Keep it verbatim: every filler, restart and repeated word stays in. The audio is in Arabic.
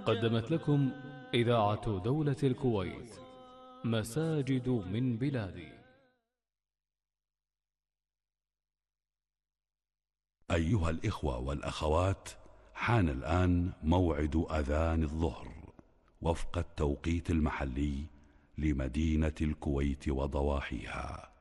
قدمت لكم إذاعة دولة الكويت مساجد من بلادي. أيها الإخوة والأخوات، حان الآن موعد أذان الظهر وفق التوقيت المحلي لمدينة الكويت وضواحيها.